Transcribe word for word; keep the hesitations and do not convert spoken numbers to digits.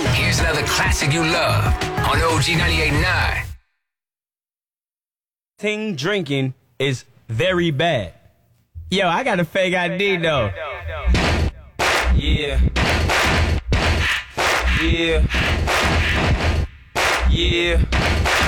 Here's another classic you love on O G ninety-eight point nine. Ting drinking is very bad. Yo, I got a fake I D though. Yeah. Yeah. Yeah.